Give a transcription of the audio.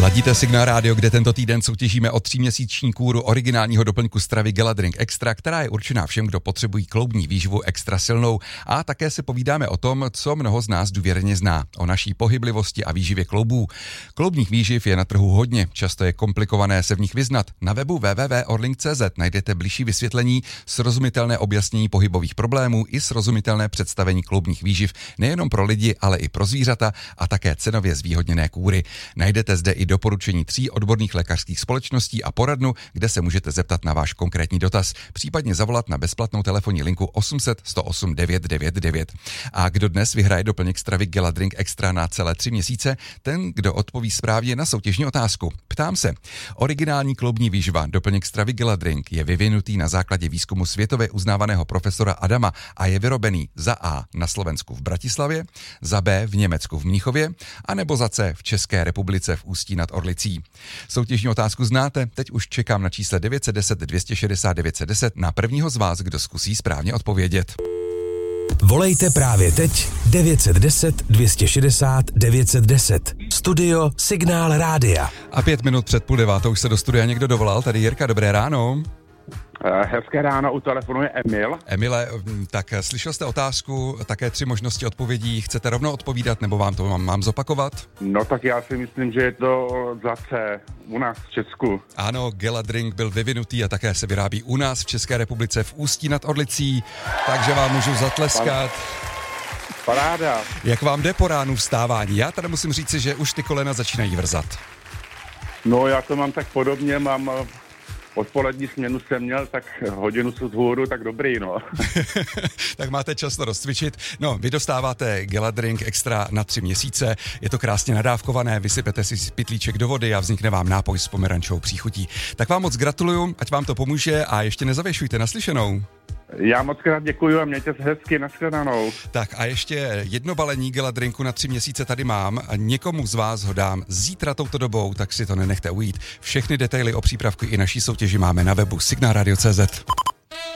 Ladíte Signál Rádio, kde tento týden soutěžíme o 3měsíční kúru originálního doplňku stravy Geladrink Extra, která je určená všem, kdo potřebují kloubní výživu extra silnou. A také se povídáme o tom, co mnoho z nás důvěrně zná, o naší pohyblivosti a výživě kloubů. Kloubních výživ je na trhu hodně, často je komplikované se v nich vyznat. Na webu www.orlink.cz najdete bližší vysvětlení, srozumitelné objasnění pohybových problémů i srozumitelné představení kloubních výživ nejenom pro lidi, ale i pro zvířata a také cenově zvýhodněné kúry. Najdete zde i doporučení 3 odborných lékařských společností a poradnu, kde se můžete zeptat na váš konkrétní dotaz, případně zavolat na bezplatnou telefonní linku 800 108 999. A kdo dnes vyhraje doplněk stravy Geladrink Extra na celé 3 měsíce, ten, kdo odpoví správně na soutěžní otázku. Ptám se, originální kloubní výživa doplněk stravy Geladrink je vyvinutý na základě výzkumu světově uznávaného profesora Adama a je vyrobený za A na Slovensku v Bratislavě, za B v Německu v Mnichově, anebo za C v České republice v Ústí nad Orlicí. Soutěžní otázku znáte, teď už čekám na čísle 910 260 910 na prvního z vás, kdo zkusí správně odpovědět. Volejte právě teď 910 260 910. Studio Signál Rádia. A 5 minut před 8:30 už se do studia někdo dovolal. Tady Jirka, dobré ráno. Hezké ráno, u telefonu je Emil. Emile, tak slyšel jste otázku, také 3 možnosti odpovědí. Chcete rovnou odpovídat, nebo vám to mám zopakovat? No tak já si myslím, že je to za C, u nás v Česku. Ano, Geladrink byl vyvinutý a také se vyrábí u nás v České republice v Ústí nad Orlicí, takže vám můžu zatleskat. Paráda. Jak vám jde po ránu vstávání? Já tady musím říci, že už ty kolena začínají vrzat. No já to mám tak podobně, mám odpolední směnu jsem měl, tak hodinu vzhůru, tak dobrý, no. Tak máte čas to rozcvičit. No, vy dostáváte Geladrink Extra na 3 měsíce, je to krásně nadávkované, vysypete si pytlíček do vody a vznikne vám nápoj s pomerančovou příchutí. Tak vám moc gratuluju, ať vám to pomůže a ještě nezavěšujte, naslyšenou. Já moc krát děkuju a mějte se hezky, nashledanou. Tak a ještě jedno balení Geladrinku na 3 měsíce tady mám a někomu z vás ho dám zítra touto dobou, tak si to nenechte ujít. Všechny detaily o přípravku i naší soutěži máme na webu signalradio.cz.